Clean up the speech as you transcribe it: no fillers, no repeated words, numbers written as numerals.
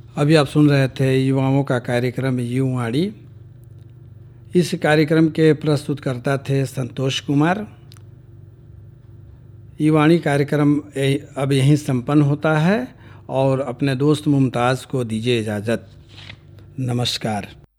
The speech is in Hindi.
अभी आप सुन रहे थे युवाओं का कार्यक्रम युवाणी। इस कार्यक्रम के प्रस्तुतकर्ता थे संतोष कुमार। युवाणी कार्यक्रम अब यहीं संपन्न होता है और अपने दोस्त मुमताज़ को दीजिए इजाज़त। नमस्कार।